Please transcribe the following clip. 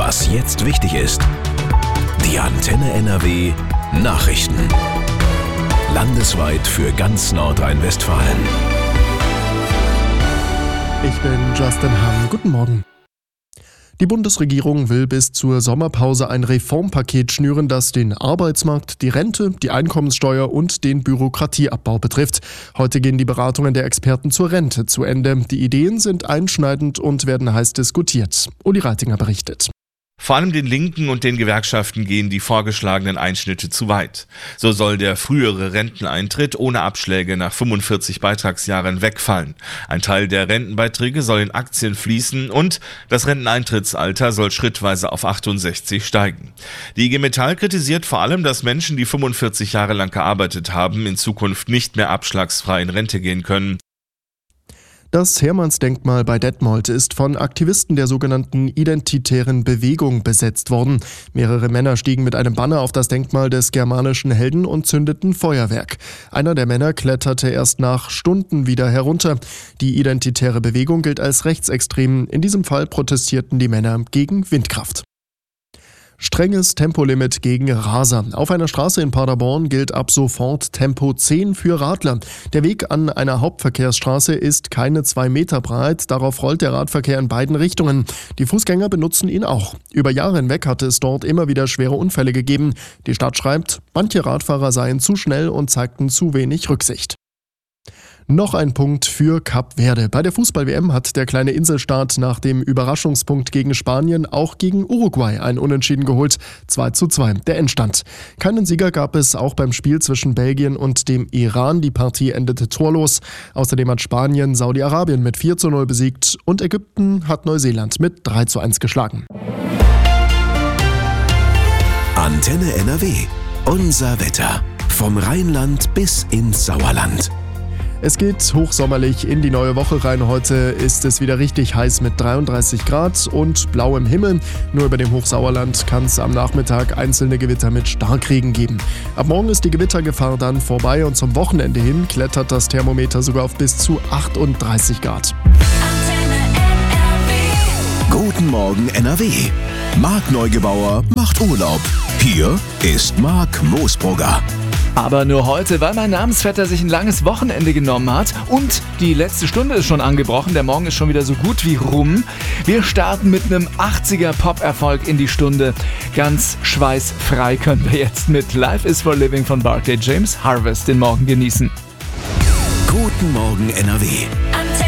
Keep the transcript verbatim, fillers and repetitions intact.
Was jetzt wichtig ist. Die Antenne N R W Nachrichten. Landesweit für ganz Nordrhein-Westfalen. Ich bin Justin Hahn. Guten Morgen. Die Bundesregierung will bis zur Sommerpause ein Reformpaket schnüren, das den Arbeitsmarkt, die Rente, die Einkommenssteuer und den Bürokratieabbau betrifft. Heute gehen die Beratungen der Experten zur Rente zu Ende. Die Ideen sind einschneidend und werden heiß diskutiert. Uli Reitinger berichtet. Vor allem den Linken und den Gewerkschaften gehen die vorgeschlagenen Einschnitte zu weit. So soll der frühere Renteneintritt ohne Abschläge nach fünfundvierzig Beitragsjahren wegfallen. Ein Teil der Rentenbeiträge soll in Aktien fließen und das Renteneintrittsalter soll schrittweise auf achtundsechzig steigen. Die I G Metall kritisiert vor allem, dass Menschen, die fünfundvierzig Jahre lang gearbeitet haben, in Zukunft nicht mehr abschlagsfrei in Rente gehen können. Das Hermannsdenkmal bei Detmold ist von Aktivisten der sogenannten Identitären Bewegung besetzt worden. Mehrere Männer stiegen mit einem Banner auf das Denkmal des germanischen Helden und zündeten Feuerwerk. Einer der Männer kletterte erst nach Stunden wieder herunter. Die Identitäre Bewegung gilt als rechtsextrem. In diesem Fall protestierten die Männer gegen Windkraft. Strenges Tempolimit gegen Raser. Auf einer Straße in Paderborn gilt ab sofort Tempo zehn für Radler. Der Weg an einer Hauptverkehrsstraße ist keine zwei Meter breit. Darauf rollt der Radverkehr in beiden Richtungen. Die Fußgänger benutzen ihn auch. Über Jahre hinweg hatte es dort immer wieder schwere Unfälle gegeben. Die Stadt schreibt, manche Radfahrer seien zu schnell und zeigten zu wenig Rücksicht. Noch ein Punkt für Kap Verde. Bei der Fußball-W M hat der kleine Inselstaat nach dem Überraschungspunkt gegen Spanien auch gegen Uruguay ein Unentschieden geholt. zwei zu zwei, der Endstand. Keinen Sieger gab es auch beim Spiel zwischen Belgien und dem Iran. Die Partie endete torlos. Außerdem hat Spanien Saudi-Arabien mit vier zu null besiegt und Ägypten hat Neuseeland mit drei zu eins geschlagen. Antenne N R W. Unser Wetter. Vom Rheinland bis ins Sauerland. Es geht hochsommerlich in die neue Woche rein. Heute ist es wieder richtig heiß mit dreiunddreißig Grad und blauem Himmel. Nur über dem Hochsauerland kann es am Nachmittag einzelne Gewitter mit Starkregen geben. Ab morgen ist die Gewittergefahr dann vorbei und zum Wochenende hin klettert das Thermometer sogar auf bis zu achtunddreißig Grad. Guten Morgen N R W. Marc Neugebauer macht Urlaub. Hier ist Marc Moosbrugger. Aber nur heute, weil mein Namensvetter sich ein langes Wochenende genommen hat und die letzte Stunde ist schon angebrochen, der Morgen ist schon wieder so gut wie rum. Wir starten mit einem achtziger Pop-Erfolg in die Stunde. Ganz schweißfrei können wir jetzt mit Life is for Living von Barclay James Harvest den Morgen genießen. Guten Morgen N R W.